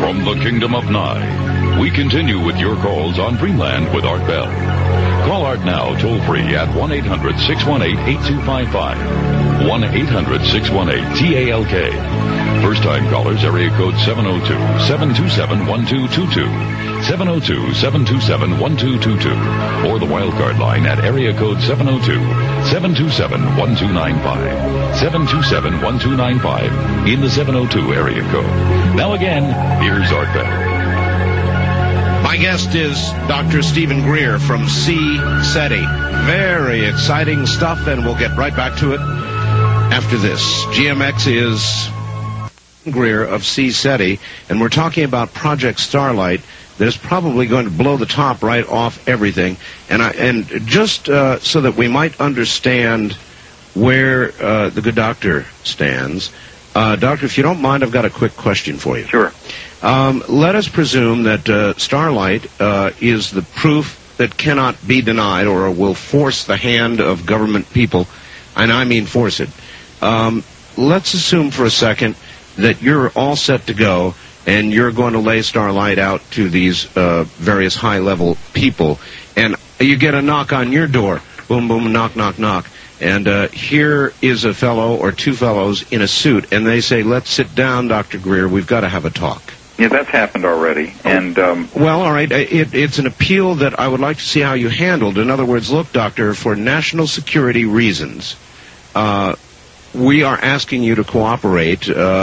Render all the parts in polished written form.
From the Kingdom of Nye, we continue with your calls on Dreamland with Art Bell. Call Art now toll-free at 1-800-618-8255. 1-800-618-TALK. First-time callers, area code 702-727-1222. 702-727-1222. Or the wildcard line at area code 702-727-1295. 727-1295 in the 702 area code. Now again, here's Art Bell. My guest is Dr. Stephen Greer from C-SETI. Very exciting stuff, and we'll get right back to it after this. GMX is Greer of C-SETI, and we're talking about Project Starlight that is probably going to blow the top right off everything. And just so that we might understand where the good doctor stands, Doctor, if you don't mind, I've got a quick question for you. Sure. Let us presume that Starlight is the proof that cannot be denied or will force the hand of government people, and I mean force it. Let's assume for a second that you're all set to go and you're going to lay Starlight out to these various high-level people, and you get a knock on your door. Boom, boom, knock, knock, knock. And here is a fellow or two fellows in a suit, and they say, let's sit down, Dr. Greer, we've got to have a talk. Yeah, that's happened already. And well, all right, it's an appeal that I would like to see how you handled. In other words, look, Doctor, for national security reasons, we are asking you to cooperate.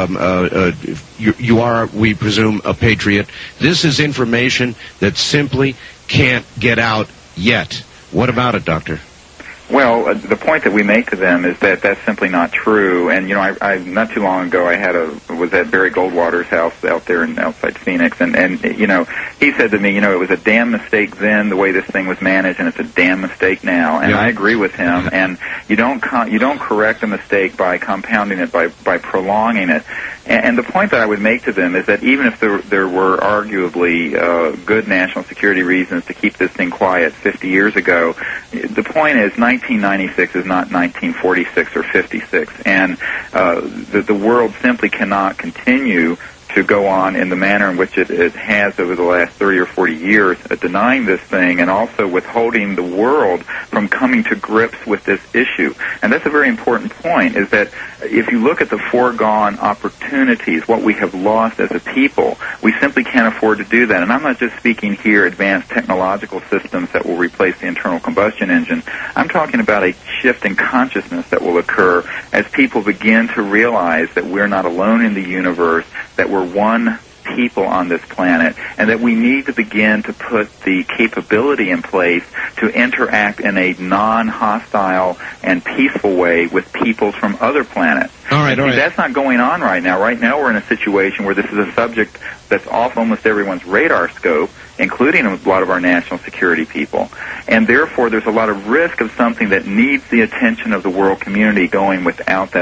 You are, we presume, a patriot. This is information that simply can't get out yet. What about it, Doctor? Well, the point that we make to them is that that's simply not true. And, you know, I not too long ago I was at Barry Goldwater's house out there outside Phoenix, and you know, he said to me, you know, it was a damn mistake then the way this thing was managed, and it's a damn mistake now. And yeah. I agree with him. And you don't correct a mistake by compounding it, by prolonging it. And the point that I would make to them is that even if there were arguably good national security reasons to keep this thing quiet 50 years ago, the point is 1996 is not 1946 or 56, and the world simply cannot continue to go on in the manner in which it has over the last 30 or 40 years, denying this thing and also withholding the world from coming to grips with this issue. And that's a very important point, is that if you look at the foregone opportunities, what we have lost as a people, we simply can't afford to do that. And I'm not just speaking here advanced technological systems that will replace the internal combustion engine. I'm talking about a shift in consciousness that will occur as people begin to realize that we're not alone in the universe, that we're one people on this planet, and that we need to begin to put the capability in place to interact in a non-hostile and peaceful way with peoples from other planets. All right. That's not going on right now. Right now we're in a situation where this is a subject that's off almost everyone's radar scope, including a lot of our national security people. And therefore there's a lot of risk of something that needs the attention of the world community going without that